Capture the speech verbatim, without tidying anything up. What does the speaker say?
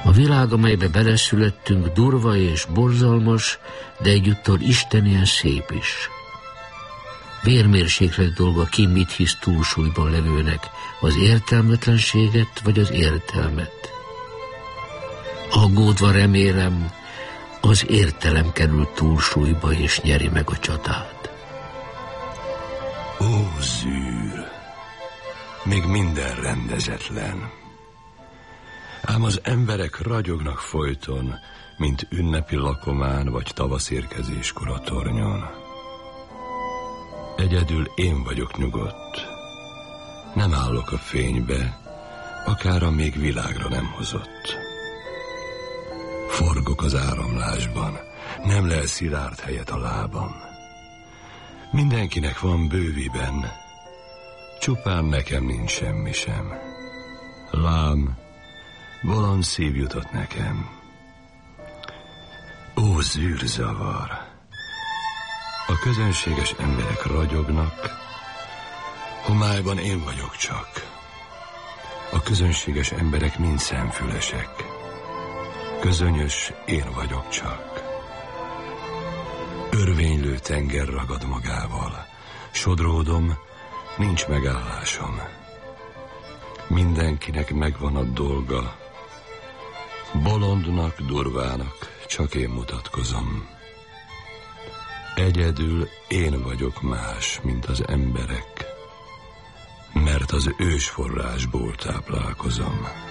A világ, amelybe beleszülettünk, durva és borzalmas, de egyúttal istenien szép is. Vérmérséklet dolga, ki mit hisz túlsúlyban levőnek, az értelmetlenséget vagy az értelmet. Aggódva remélem, az értelem kerül túlsúlyba és nyeri meg a csatát. Ó, zűr! Még minden rendezetlen. Ám az emberek ragyognak folyton, mint ünnepi lakomán vagy tavaszérkezéskor a tornyon. Egyedül én vagyok nyugodt. Nem állok a fénybe, akár a még világra nem hozott. Forgok az áramlásban, nem lel szilárd helyet a lábam. Mindenkinek van bőviben, csupán nekem nincs semmi sem. Lám, bolond szív jutott nekem. Ó, zűrzavar! A közönséges emberek ragyognak, homályban én vagyok csak. A közönséges emberek mind szemfülesek. Közönyös én vagyok csak. Örvénylő tenger ragad magával. Sodródom, nincs megállásom. Mindenkinek megvan a dolga. Bolondnak, durvának csak én mutatkozom. Egyedül én vagyok más, mint az emberek, mert az ősforrásból táplálkozom.